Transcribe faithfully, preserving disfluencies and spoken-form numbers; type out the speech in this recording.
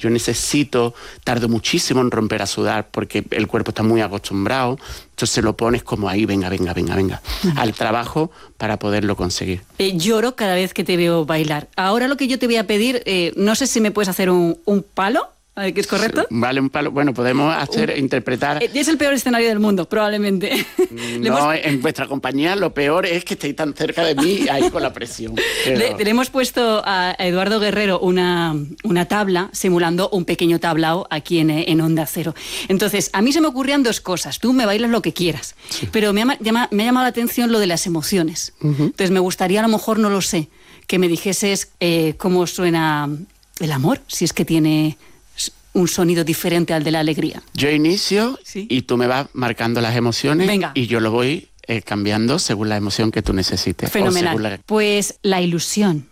yo necesito, tardo muchísimo en romper a sudar porque el cuerpo está muy acostumbrado, entonces lo pones como ahí, venga, venga, venga, venga, uh-huh. al trabajo para poderlo conseguir. Eh, lloro cada vez que te veo bailar. Ahora lo que yo te voy a pedir, eh, no sé si me puedes hacer un, un palo. ¿Que es correcto? Vale, un palo. Bueno, podemos hacer, uh, interpretar... Es el peor escenario del mundo, probablemente. No, hemos... en vuestra compañía lo peor es que estéis tan cerca de mí ahí con la presión. Pero... Le, le hemos puesto a Eduardo Guerrero una, una tabla simulando un pequeño tablao aquí en, en Onda Cero. Entonces, a mí se me ocurrían dos cosas. Tú me bailas lo que quieras, sí. pero me ha, llama, me ha llamado la atención lo de las emociones. Uh-huh. Entonces, me gustaría, a lo mejor, no lo sé, que me dijeses eh, cómo suena el amor, si es que tiene... un sonido diferente al de la alegría. Yo inicio ¿Sí? y tú me vas marcando las emociones. Venga. Y yo lo voy eh, cambiando según la emoción que tú necesites. Fenomenal. La... Pues la ilusión.